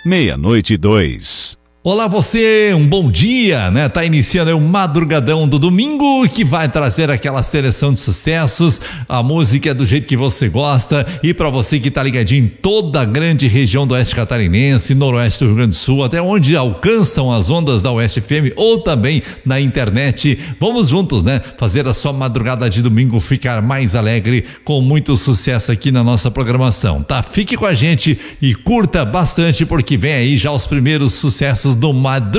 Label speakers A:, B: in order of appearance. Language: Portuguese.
A: meia-noite e 2.
B: Olá você, um bom dia, né? Tá iniciando aí o Madrugadão do domingo, que vai trazer aquela seleção de sucessos, a música é do jeito que você gosta, e para você que tá ligadinho em toda a grande região do Oeste Catarinense, Noroeste do Rio Grande do Sul, até onde alcançam as ondas da Oeste FM ou também na internet, vamos juntos, né? Fazer a sua madrugada de domingo ficar mais alegre com muito sucesso aqui na nossa programação, tá? Fique com a gente e curta bastante porque vem aí já os primeiros sucessos do Madrugadão